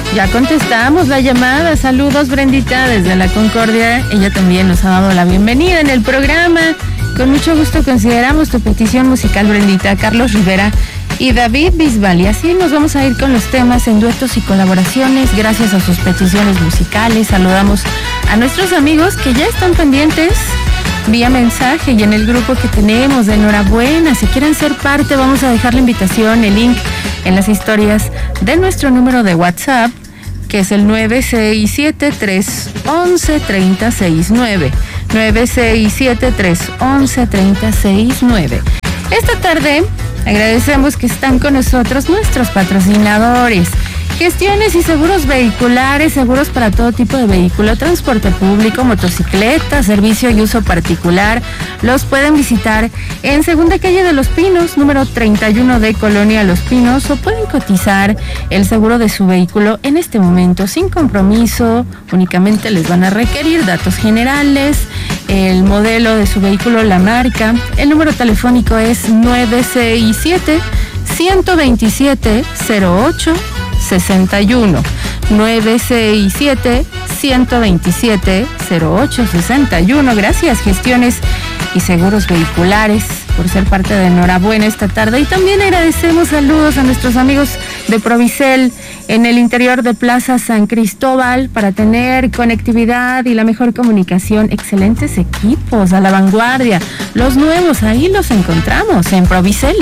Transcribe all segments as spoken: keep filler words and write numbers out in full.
Ya contestamos la llamada. Saludos, Brendita, desde La Concordia. Ella también nos ha dado la bienvenida en el programa. Con mucho gusto consideramos tu petición musical, Brendita. Carlos Rivera y David Bisbal. Y así nos vamos a ir con los temas en duetos y colaboraciones. Gracias a sus peticiones musicales. Saludamos a nuestros amigos que ya están pendientes vía mensaje y en el grupo que tenemos de Enhorabuena. Si quieren ser parte, vamos a dejar la invitación, el link en las historias de nuestro número de WhatsApp, que es el nueve seis siete, tres once, treinta sesenta y nueve. nueve seis siete, tres once, treinta sesenta y nueve. Esta tarde agradecemos que están con nosotros nuestros patrocinadores. Gestiones y seguros vehiculares, seguros para todo tipo de vehículo, transporte público, motocicleta, servicio y uso particular. Los pueden visitar en Segunda Calle de Los Pinos, número treinta y uno de Colonia Los Pinos, o pueden cotizar el seguro de su vehículo en este momento sin compromiso. Únicamente les van a requerir datos generales, el modelo de su vehículo, la marca. El número telefónico es nueve seis siete, uno dos siete, cero ocho sesenta y uno. nueve seis siete, uno dos siete, cero ocho sesenta y uno. Gracias, Gestiones y Seguros Vehiculares, por ser parte de Enhorabuena esta tarde. Y también agradecemos saludos a nuestros amigos de Provicel en el interior de Plaza San Cristóbal para tener conectividad y la mejor comunicación. Excelentes equipos a la vanguardia. Los nuevos, ahí los encontramos en Provicel.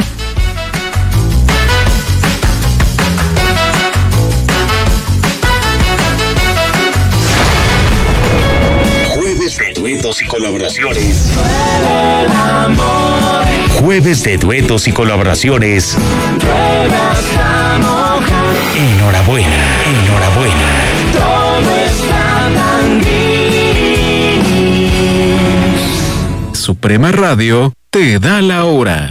De duetos y colaboraciones. Jueves de duetos y colaboraciones. Enhorabuena, enhorabuena. Suprema Radio te da la hora.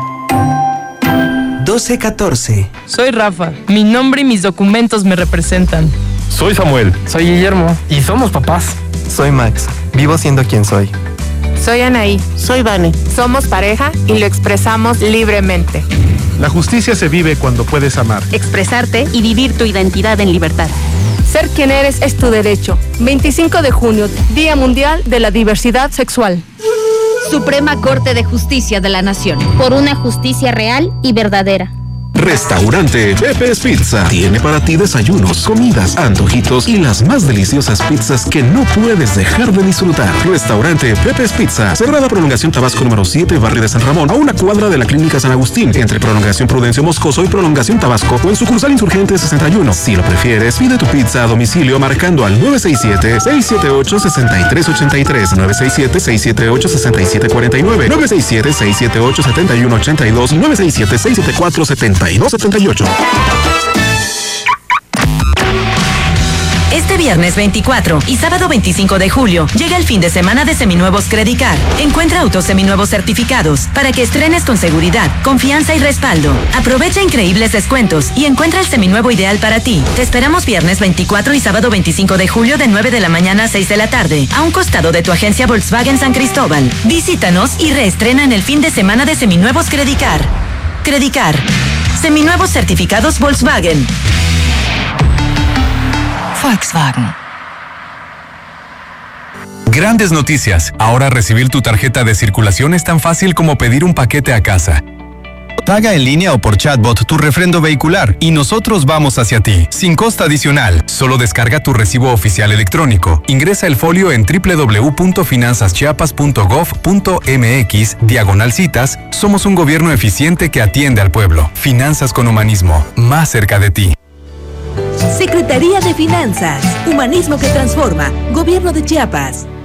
doce catorce. Soy Rafa. Mi nombre y mis documentos me representan. Soy Samuel. Soy Guillermo. Y somos papás. Soy Max. Vivo siendo quien soy. Soy Anaí. Soy Vane. Somos pareja y lo expresamos libremente. La justicia se vive cuando puedes amar, expresarte y vivir tu identidad en libertad. Ser quien eres es tu derecho. veinticinco de junio, Día Mundial de la Diversidad Sexual. Suprema Corte de Justicia de la Nación. Por una justicia real y verdadera. Restaurante Pepe's Pizza tiene para ti desayunos, comidas, antojitos y las más deliciosas pizzas que no puedes dejar de disfrutar. Restaurante Pepe's Pizza, Sagrada Prolongación Tabasco número siete, Barrio de San Ramón, a una cuadra de la Clínica San Agustín, entre Prolongación Prudencio Moscoso y Prolongación Tabasco, o en sucursal Insurgente sesenta y uno. Si lo prefieres, pide tu pizza a domicilio marcando al nueve seis siete, seis siete ocho, seis tres ocho tres, nueve seis siete, seis siete ocho, seis siete cuatro nueve, nueve seis siete, seis siete ocho, siete uno ocho dos y nueve seis siete, seis siete cuatro, siete dos siete ocho. Este viernes veinticuatro y sábado veinticinco de julio llega el fin de semana de Seminuevos Credicar. Encuentra autos seminuevos certificados para que estrenes con seguridad, confianza y respaldo. Aprovecha increíbles descuentos y encuentra el seminuevo ideal para ti. Te esperamos viernes veinticuatro y sábado veinticinco de julio de nueve de la mañana a seis de la tarde, a un costado de tu agencia Volkswagen San Cristóbal. Visítanos y reestrena en el fin de semana de Seminuevos Credicar. Credicar. Seminuevos certificados Volkswagen. Volkswagen. Grandes noticias. Ahora recibir tu tarjeta de circulación es tan fácil como pedir un paquete a casa. Paga en línea o por chatbot tu refrendo vehicular y nosotros vamos hacia ti, sin costo adicional. Solo descarga tu recibo oficial electrónico. Ingresa el folio en doble u doble u doble u punto finanzas chiapas punto gov punto mx, diagonal citas. Somos un gobierno eficiente que atiende al pueblo. Finanzas con humanismo, más cerca de ti. Secretaría de Finanzas, Humanismo que transforma, Gobierno de Chiapas.